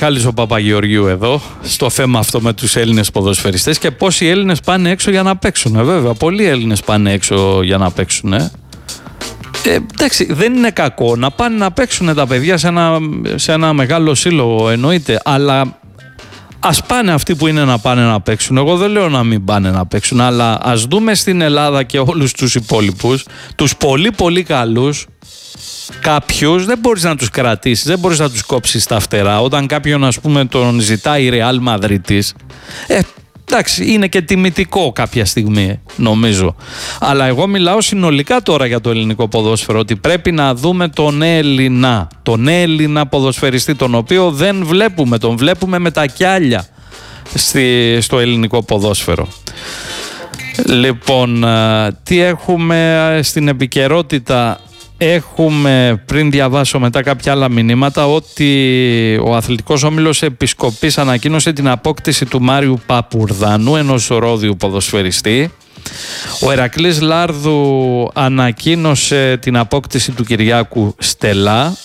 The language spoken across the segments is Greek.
Μιχάλης ο Παπαγεωργίου εδώ, στο θέμα αυτό με τους Έλληνες ποδοσφαιριστές και πόσοι Έλληνες πάνε έξω για να παίξουν. Βέβαια, πολλοί Έλληνες πάνε έξω για να παίξουν. Εντάξει, δεν είναι κακό να πάνε να παίξουν τα παιδιά σε ένα μεγάλο σύλλογο, εννοείται, αλλά ας πάνε αυτοί που είναι να πάνε να παίξουν. Εγώ δεν λέω να μην πάνε να παίξουν, αλλά ας δούμε στην Ελλάδα και όλους τους υπόλοιπους, τους πολύ πολύ καλούς. Κάποιους δεν μπορείς να τους κρατήσεις, δεν μπορείς να τους κόψεις τα φτερά. Όταν κάποιον, ας πούμε, τον ζητάει η Ρεάλ Μαδρίτης, εντάξει, είναι και τιμητικό κάποια στιγμή, νομίζω. Αλλά εγώ μιλάω συνολικά τώρα για το ελληνικό ποδόσφαιρο, ότι πρέπει να δούμε τον Έλληνα ποδοσφαιριστή, τον οποίο δεν βλέπουμε, τον βλέπουμε με τα κιάλια στο ελληνικό ποδόσφαιρο. Λοιπόν, τι έχουμε στην επικαιρότητα? Έχουμε, πριν διαβάσω μετά κάποια άλλα μηνύματα, ότι ο Αθλητικός Όμιλος Επισκοπής ανακοίνωσε την απόκτηση του Μάριου Παπουρδάνου, ενός Ρόδιου ποδοσφαιριστή. Ο Ηρακλής Λάρδου ανακοίνωσε την απόκτηση του Κυριάκου Στελά.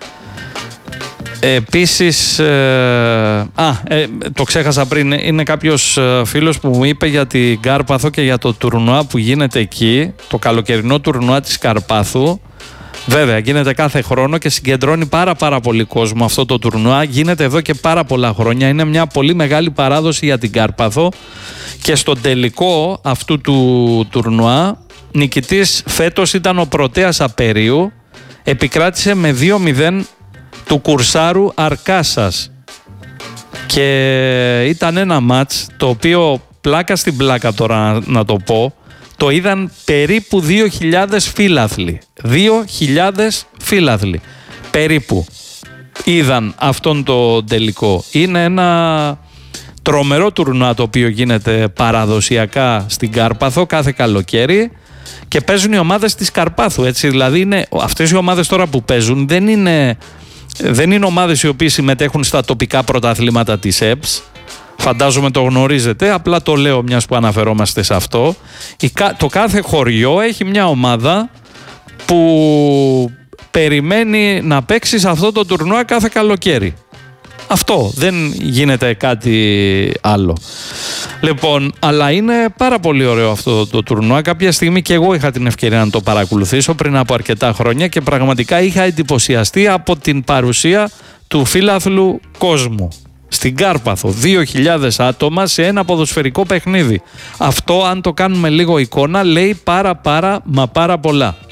Επίσης, το ξέχασα πριν, είναι κάποιος φίλος που μου είπε για την Κάρπαθο και για το τουρνουά που γίνεται εκεί, το καλοκαιρινό τουρνουά της Καρπάθου. Βέβαια, γίνεται κάθε χρόνο και συγκεντρώνει πάρα πολύ κόσμο αυτό το τουρνουά. Γίνεται εδώ και πάρα πολλά χρόνια. Είναι μια πολύ μεγάλη παράδοση για την Κάρπαθο. Και στον τελικό αυτού του τουρνουά, νικητής φέτος ήταν ο Πρωτέας Απερίου. Επικράτησε με 2-0 του Κουρσάρου Αρκάσας. Και ήταν ένα μάτς το οποίο, πλάκα στην πλάκα τώρα να το πω, το είδαν περίπου 2.000 φίλαθλοι. 2.000 φίλαθλοι περίπου είδαν αυτόν το τελικό. Είναι ένα τρομερό τουρνουά το οποίο γίνεται παραδοσιακά στην Κάρπαθο κάθε καλοκαίρι και παίζουν οι ομάδες της Καρπάθου, έτσι. Δηλαδή είναι, αυτές οι ομάδες τώρα που παίζουν δεν είναι ομάδες οι οποίες συμμετέχουν στα τοπικά πρωταθλήματα της ΕΠΣ. Φαντάζομαι το γνωρίζετε, απλά το λέω μιας που αναφερόμαστε σε αυτό. Το κάθε χωριό έχει μια ομάδα που περιμένει να παίξει σε αυτό το τουρνουά κάθε καλοκαίρι. Αυτό, δεν γίνεται κάτι άλλο. Λοιπόν, αλλά είναι πάρα πολύ ωραίο αυτό το τουρνουά. Κάποια στιγμή και εγώ είχα την ευκαιρία να το παρακολουθήσω πριν από αρκετά χρόνια και πραγματικά είχα εντυπωσιαστεί από την παρουσία του φίλαθλου κόσμου. Στην Κάρπαθο, 2.000 άτομα σε ένα ποδοσφαιρικό παιχνίδι. Αυτό, αν το κάνουμε λίγο εικόνα, λέει πάρα πολλά.